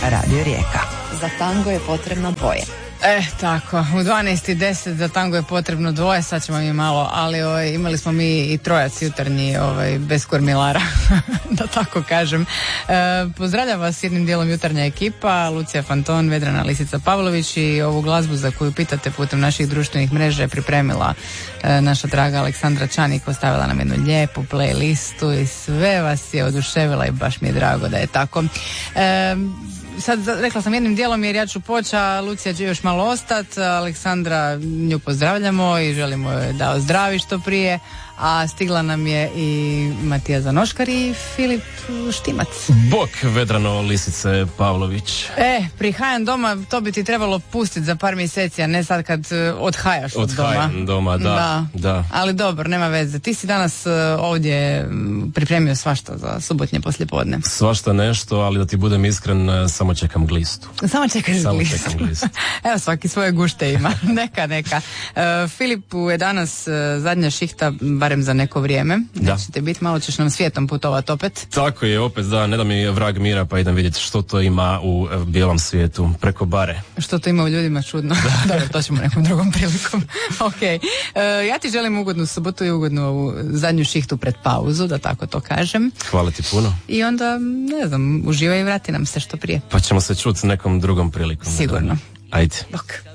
Radio Rijeka. Za tango je potrebno dvoje. Tako, u 12:10 za tango je potrebno dvoje, sad ćemo mi malo, ali imali smo mi i trojac jutarnji bez kormilara, da tako kažem. Pozdravljam vas jednim dijelom jutarnja ekipa, Lucija Fanton, Vedrana Lisica Pavlović, i ovu glazbu za koju pitate putem naših društvenih mreža je pripremila naša draga Aleksandra Čanik, ostavila nam jednu lijepu playlistu i sve vas je oduševila i baš mi je drago da je tako. Sad rekla sam jednim dijelom jer ja ću poći, a Lucija će još malo ostati. Aleksandra, nju pozdravljamo i želimo joj da ozdravi što prije, a stigla nam je i Matija Zanoškar i Filip Štimac. Bok, Vedrano Lisice Pavlović. Pri Hajan doma to bi ti trebalo pustiti za par mjeseci, a ne sad kad odhajaš od doma. Hajan doma, da. Ali dobro, nema veze. Ti si danas ovdje pripremio svašta za subotnje poslijepodne. Svašta nešto, ali da ti budem iskren, samo čekam glistu. Samo čekam glistu. Evo, svaki svoje gušte ima. Neka. Filipu je danas zadnja šihta, barem za neko vrijeme. Nećete biti, malo ćeš nam svijetom putovati opet. Tako je, opet ne da mi vrag mira, pa idem vidjeti što to ima u bijelom svijetu, preko bare. Što to ima u ljudima, čudno. Dobro, to ćemo nekom drugom prilikom. Ok. Ja ti želim ugodnu subotu i ugodnu ovu zadnju šihtu pred pauzu, da tako to kažem. Hvala ti puno. I onda, ne znam, uživaj i vrati nam se što prije. Pa ćemo se čuti nekom drugom prilikom. Sigurno. Ajde. Bok.